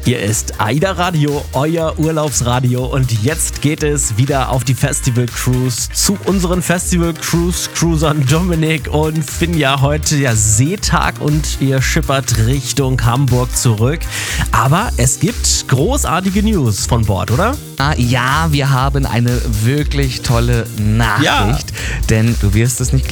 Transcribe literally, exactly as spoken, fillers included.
Hier ist AIDA Radio, euer Urlaubsradio, und jetzt geht es wieder auf die Festival Cruise zu unseren Festival Cruise Cruisern Dominik und Finja. Heute ja Seetag und ihr schippert Richtung Hamburg zurück. Aber es gibt großartige News von Bord, oder? Ah, ja, wir haben eine wirklich tolle Nachricht, Ja. denn du wirst es nicht